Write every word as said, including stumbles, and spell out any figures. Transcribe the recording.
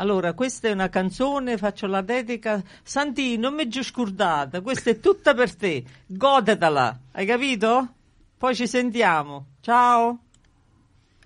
Allora, questa è una canzone, faccio la dedica. Santi, non mi giù scordata, questa è tutta per te. Godetela, hai capito? Poi ci sentiamo. Ciao.